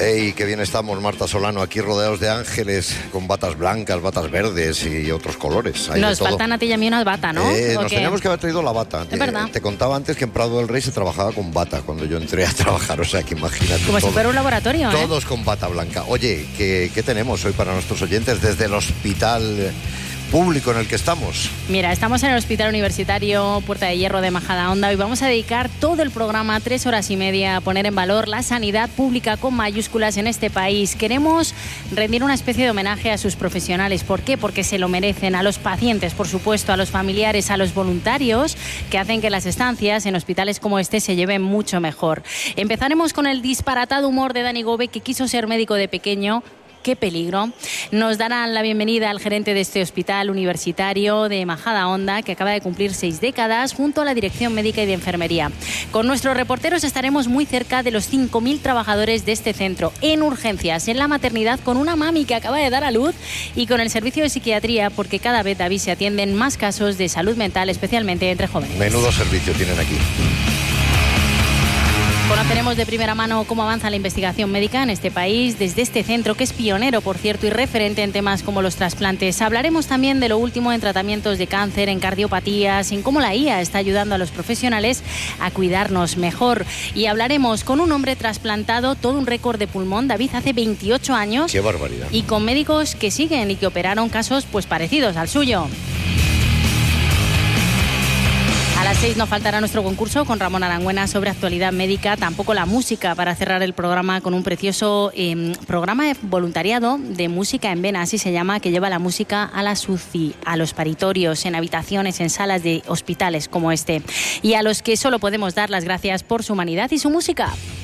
Hey, qué bien estamos, Marta Solano, aquí rodeados de ángeles con batas blancas, batas verdes y otros colores. Nos faltan a ti y a mí unas batas, ¿no? Nos teníamos que haber traído la bata. Es verdad. Te contaba antes que en Prado del Rey se trabajaba con bata cuando yo entré a trabajar, o sea que imagínate. Como si fuera un laboratorio, ¿eh? Todos con bata blanca. Oye, ¿qué tenemos hoy para nuestros oyentes desde el hospital público en el que estamos? Mira, estamos en el Hospital Universitario Puerta de Hierro de Majadahonda y vamos a dedicar todo el programa, 3 horas y media, a poner en valor la sanidad pública con mayúsculas en este país. Queremos rendir una especie de homenaje a sus profesionales. ¿Por qué? Porque se lo merecen. A los pacientes, por supuesto, a los familiares, a los voluntarios que hacen que las estancias en hospitales como este se lleven mucho mejor. Empezaremos con el disparatado humor de Dani Gobe, que quiso ser médico de pequeño. ¡Qué peligro! Nos darán la bienvenida al gerente de este hospital universitario de Majadahonda, que acaba de cumplir 6 décadas, junto a la dirección médica y de enfermería. Con nuestros reporteros estaremos muy cerca de los 5.000 trabajadores de este centro, en urgencias, en la maternidad, con una mami que acaba de dar a luz y con el servicio de psiquiatría, porque cada vez, David, se atienden más casos de salud mental, especialmente entre jóvenes. Menudo servicio tienen aquí. Conoceremos de primera mano cómo avanza la investigación médica en este país, desde este centro, que es pionero, por cierto, y referente en temas como los trasplantes. Hablaremos también de lo último en tratamientos de cáncer, en cardiopatías, en cómo la IA está ayudando a los profesionales a cuidarnos mejor. Y hablaremos con un hombre trasplantado, todo un récord de pulmón, David, hace 28 años. ¡Qué barbaridad! Y con médicos que siguen y que operaron casos pues parecidos al suyo. A las 6 no faltará nuestro concurso con Ramón Arangüena sobre actualidad médica, tampoco la música, para cerrar el programa con un precioso programa de voluntariado de música en vena, así se llama, que lleva la música a las UCI, a los paritorios, en habitaciones, en salas de hospitales como este, y a los que solo podemos dar las gracias por su humanidad y su música.